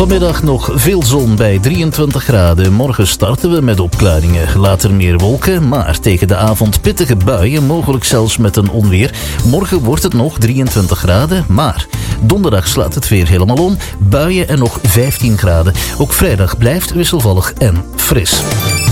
Vanmiddag nog veel zon bij 23 graden. Morgen starten we met opklaringen. Later meer wolken, maar tegen de avond pittige buien, mogelijk zelfs met een onweer. Morgen wordt het nog 23 graden, maar donderdag slaat het weer helemaal om. Buien en nog 15 graden. Ook vrijdag blijft wisselvallig en fris.